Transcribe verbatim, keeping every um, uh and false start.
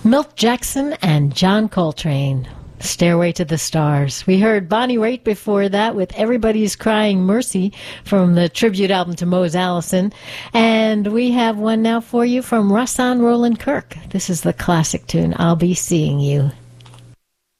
Milt Jackson and John Coltrane, Stairway to the Stars. We heard Bonnie Raitt before that with Everybody's Crying Mercy from the tribute album to Mose Allison. And we have one now for you from Rahsaan Roland Kirk. This is the classic tune, I'll Be Seeing You.